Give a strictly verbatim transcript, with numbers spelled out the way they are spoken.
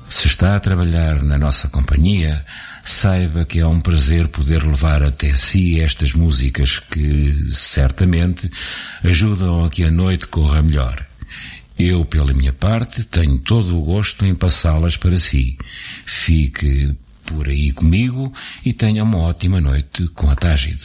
Se está a trabalhar na nossa companhia, saiba que é um prazer poder levar até si estas músicas que, certamente, ajudam a que a noite corra melhor. Eu, pela minha parte, tenho todo o gosto em passá-las para si. Fique por aí comigo e tenha uma ótima noite com a Tágide.